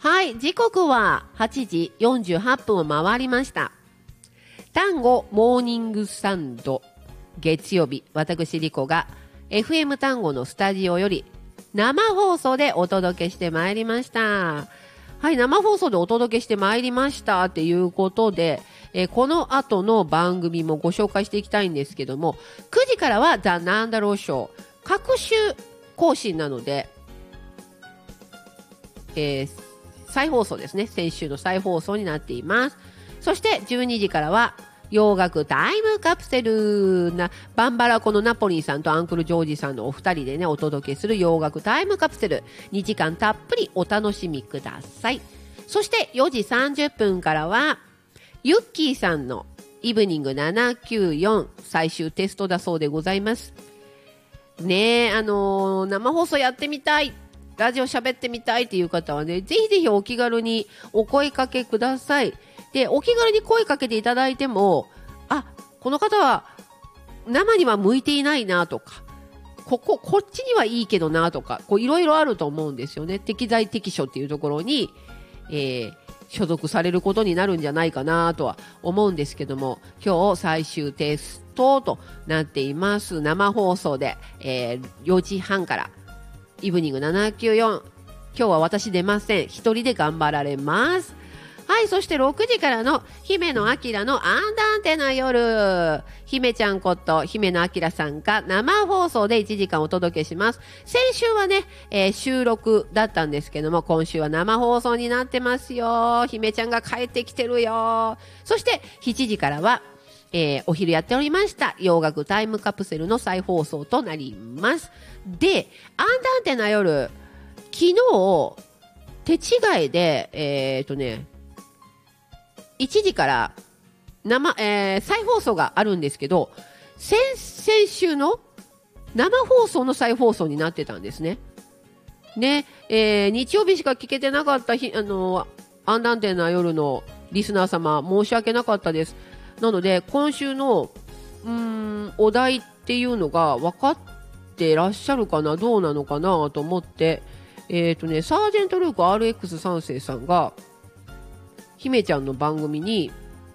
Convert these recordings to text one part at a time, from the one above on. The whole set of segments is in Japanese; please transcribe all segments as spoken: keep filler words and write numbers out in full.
はい、時刻ははちじよんじゅうはっぷんを回りました。単語モーニングサンド、月曜日、私リコが エフエム 単語のスタジオより生放送でお届けしてまいりました。はい、生放送でお届けしてまいりましたっていうことで、えー、この後の番組もご紹介していきたいんですけども、くじからはザ・なんだろうショー、各週更新なので、えー、再放送ですね。先週の再放送になっています。そしてじゅうにじからは洋楽タイムカプセルなバンバラコのナポリンさんとアンクルジョージさんのお二人でねお届けする洋楽タイムカプセル、にじかんたっぷりお楽しみください。そしてよじさんじゅっぷんからはユッキーさんのイブニングななきゅうよん最終テストだそうでございますね。えあのー、生放送やってみたい、ラジオ喋ってみたいっていう方はね、ぜひぜひお気軽にお声かけください。で、お気軽に声かけていただいても、あ、この方は生には向いていないなとか、ここ、こっちにはいいけどなとか、こういろいろあると思うんですよね。適材適所っていうところに、えー、所属されることになるんじゃないかなとは思うんですけども、今日最終テストとなっています。生放送で、えー、よじはんからイブニングななきゅうよん、今日は私出ません。一人で頑張られます。はい、そしてろくじからの姫野明のアンダンテな夜、姫ちゃんこと姫野明さんが生放送でいちじかんお届けします。先週はね、えー、収録だったんですけども、今週は生放送になってますよ。姫ちゃんが帰ってきてるよ。そしてしちじからはえー、お昼やっておりました洋楽タイムカプセルの再放送となります。で、アンダンテな夜、昨日手違いでえー、っとねいちじから生、えー、再放送があるんですけど、先々週の生放送の再放送になってたんですね。ね、えー、日曜日しか聞けてなかった日、あのアンダンテな夜のリスナー様、申し訳なかったです。なので今週のうーんお題っていうのが分かってらっしゃるかな、どうなのかなと思って、えーとね、サージェントルーク アールエックスさん 世さんが姫ちゃんの番組に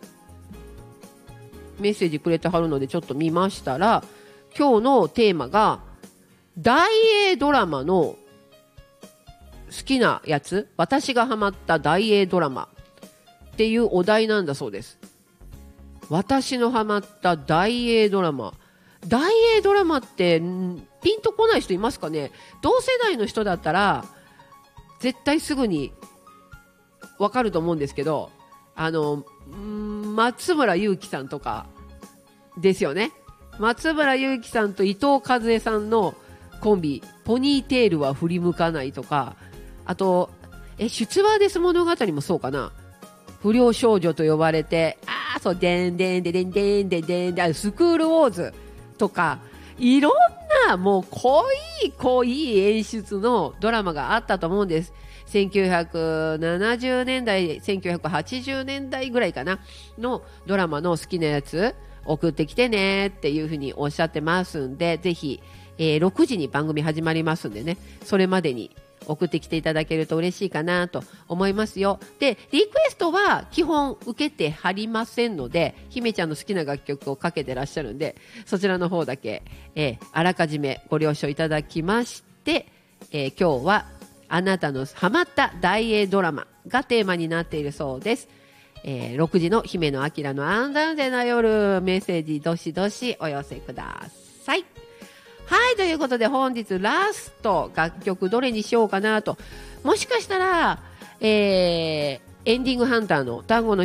メッセージくれてはるのでちょっと見ましたら、今日のテーマが大英ドラマの好きなやつ、私がハマった大英ドラマっていうお題なんだそうです。私のハマった大英ドラマ、大英ドラマってピンとこない人いますかね。同世代の人だったら絶対すぐにわかると思うんですけど、あの松村雄基さんとかですよね。松村雄基さんと伊藤和恵さんのコンビ、ポニーテールは振り向かないとか、あとえ出話です物語もそうかな、不良少女と呼ばれて、あーそうでんでんでんでんでんでんでんでん、スクールウォーズとか、いろんなもう濃い濃い演出のドラマがあったと思うんです。せんきゅうひゃくななじゅうねんだい、せんきゅうひゃくはちじゅうねんだいぐらいかなのドラマの好きなやつ送ってきてねっていうふうにおっしゃってますんで、ぜひ、えー、ろくじに番組始まりますんでね、それまでに送ってきていただけると嬉しいかなと思いますよ。で、リクエストは基本受けてはりませんので、姫ちゃんの好きな楽曲をかけてらっしゃるんで、そちらの方だけ、えー、あらかじめご了承いただきまして、えー、今日はあなたのハマった大英ドラマがテーマになっているそうです。えー、ろくじの姫野明のアンダンテな夜、メッセージどしどしお寄せください。はい、ということで本日ラスト楽曲どれにしようかなと、もしかしたら、えー、エンディングハンターの単語の